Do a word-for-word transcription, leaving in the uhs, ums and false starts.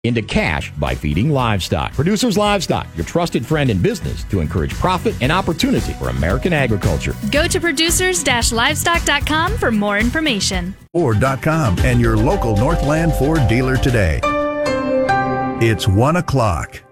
into cash by feeding livestock. Producers Livestock, your trusted friend in business to encourage profit and opportunity for American agriculture. Go to producers livestock dot com for more information. Ford dot com and your local Northland Ford dealer today. It's one o'clock.